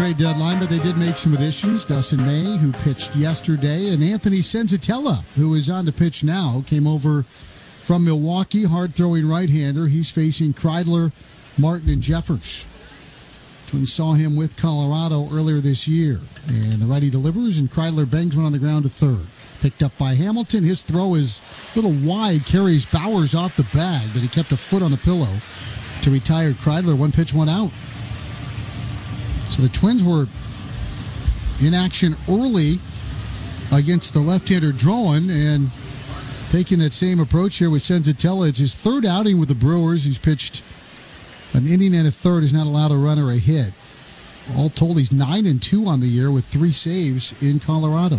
trade deadline, but they did make some additions. Dustin May, who pitched yesterday, and Anthony Senzatella, who is on to pitch now, came over from Milwaukee, hard-throwing right-hander. He's facing Kreidler, Martin, and Jeffers. We saw him with Colorado earlier this year. And the righty delivers, and Kreidler bangs one on the ground to third. Picked up by Hamilton. His throw is a little wide, carries Bowers off the bag, but he kept a foot on the pillow to retire Kreidler. One pitch, one out. So the Twins were in action early against the left-hander Drowan, and taking that same approach here with Senzatella. It's his third outing with the Brewers. He's pitched an inning and a third, is not allowed a run or a hit. All told, he's 9-2 on the year with 3 saves in Colorado.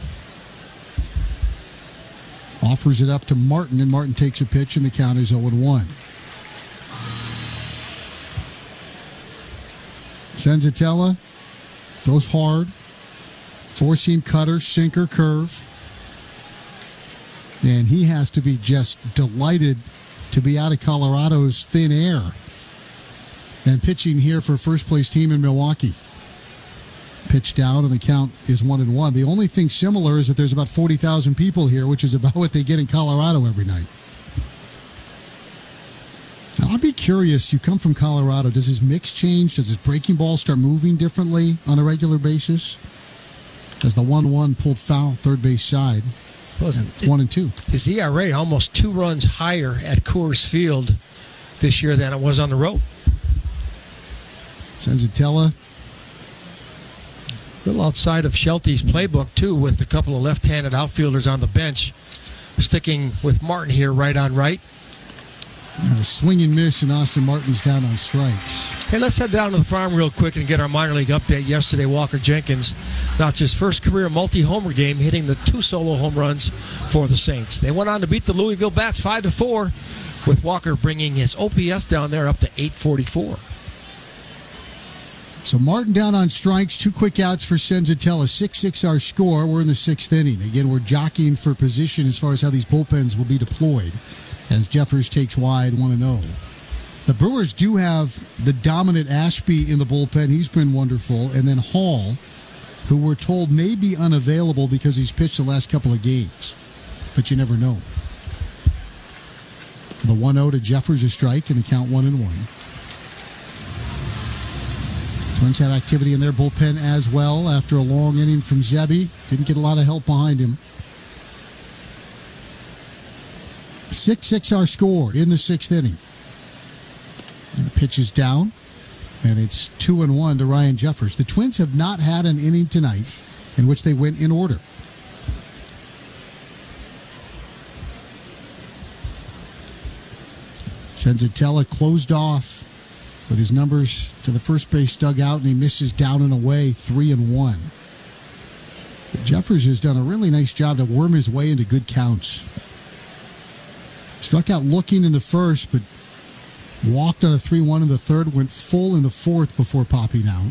Offers it up to Martin, and Martin takes a pitch, and the count is 0-1. Senzatella goes hard. Four-seam cutter, sinker, curve. And he has to be just delighted to be out of Colorado's thin air and pitching here for first-place team in Milwaukee. Pitch down, and the count is 1-1. The only thing similar is that there's about 40,000 people here, which is about what they get in Colorado every night. Now, I'd be curious, you come from Colorado, does his mix change? Does his breaking ball start moving differently on a regular basis? As the 1-1 pulled foul, third base side. Well, 1-2. His ERA almost 2 runs higher at Coors Field this year than it was on the road. Senzatella. A little outside of Shelty's playbook, too, with a couple of left-handed outfielders on the bench. Sticking with Martin here, right on right. And a swing and miss, and Austin Martin's down on strikes. Hey, let's head down to the farm real quick and get our minor league update. Yesterday, Walker Jenkins notched his first career multi-homer game, hitting the 2 solo home runs for the Saints. They went on to beat the Louisville Bats 5-4, with Walker bringing his OPS down there up to 844. So Martin down on strikes, 2 quick outs for Senzatella. 6-6 our score. We're in the 6th inning. Again, we're jockeying for position as far as how these bullpens will be deployed as Jeffers takes wide 1-0. The Brewers do have the dominant Ashby in the bullpen. He's been wonderful. And then Hall, who we're told may be unavailable because he's pitched the last couple of games. But you never know. The 1-0 to Jeffers, a strike, and the count 1-1. Twins have activity in their bullpen as well after a long inning from Zebby. Didn't get a lot of help behind him. 6-6 our score in the 6th inning. And the pitch is down, and it's 2-1 to Ryan Jeffers. The Twins have not had an inning tonight in which they went in order. Senzatella closed off with his numbers to the first base dugout, and he misses down and away, 3-1. But Jeffers has done a really nice job to worm his way into good counts. Struck out looking in the first, but walked on a 3-1 in the third, went full in the fourth before popping out.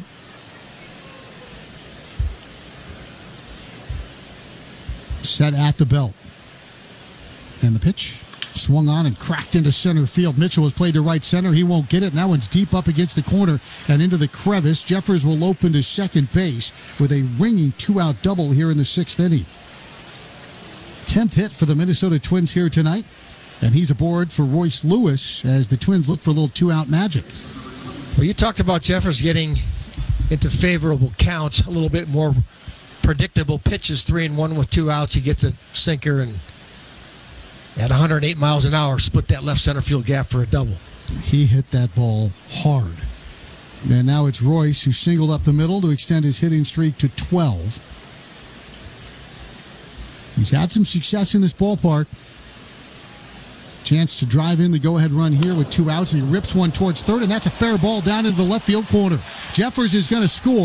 Set at the belt. And the pitch swung on and cracked into center field. Mitchell has played to right center. He won't get it. And that one's deep up against the corner and into the crevice. Jeffers will open to second base with a ringing 2-out double here in the 6th inning. 10th hit for the Minnesota Twins here tonight. And he's aboard for Royce Lewis as the Twins look for a little 2-out magic. Well, you talked about Jeffers getting into favorable counts, a little bit more predictable pitches, 3-1 with 2 outs. He gets a sinker and at 108 miles an hour, split that left center field gap for a double. He hit that ball hard. And now it's Royce who singled up the middle to extend his hitting streak to 12. He's had some success in this ballpark. Chance to drive in the go-ahead run here with 2 outs, and he rips one towards third, and that's a fair ball down into the left field corner. Jeffers is going to score.